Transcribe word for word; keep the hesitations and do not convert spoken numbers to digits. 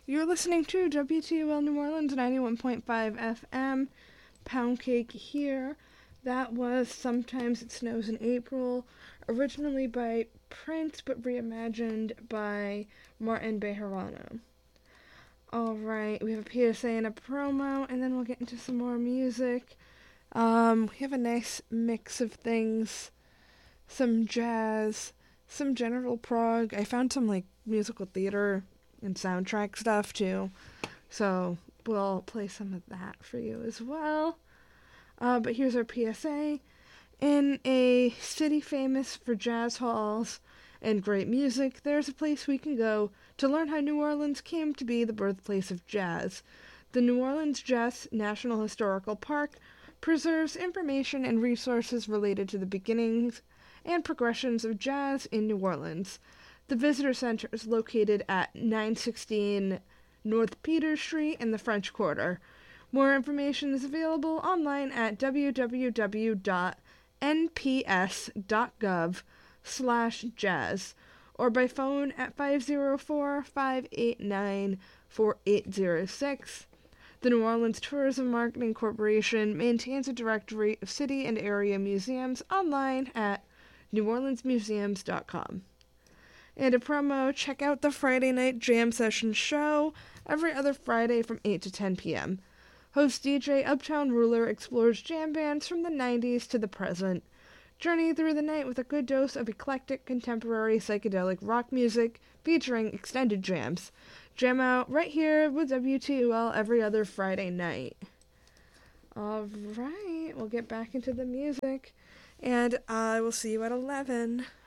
You're listening to W T O L New Orleans ninety-one point five F M. Pound Cake here. That was Sometimes It Snows in April, originally by Prince but reimagined by Martin Bejarano. Alright, we have a P S A and a promo, and then we'll get into some more music. Um, we have a nice mix of things. Some jazz, some general prog. I found some, like, musical theater and soundtrack stuff, too. So, we'll play some of that for you as well. Uh, but here's our P S A. In a city famous for jazz halls and great music, there's a place we can go to learn how New Orleans came to be the birthplace of jazz. The New Orleans Jazz National Historical Park preserves information and resources related to the beginnings and progressions of jazz in New Orleans. The Visitor Center is located at nine sixteen North Peters Street in the French Quarter. More information is available online at w w w dot n p s dot gov slash jazz or by phone at five oh four, five eight nine, four eight oh six. The New Orleans Tourism Marketing Corporation maintains a directory of city and area museums online at new orleans museums dot com. And a promo, check out the Friday Night Jam Session show every other Friday from eight to ten p.m. Host D J Uptown Ruler explores jam bands from the nineties to the present. Journey through the night with a good dose of eclectic contemporary psychedelic rock music featuring extended jams. Jam out right here with W T O L every other Friday night. Alright, we'll get back into the music, and I will see you at eleven.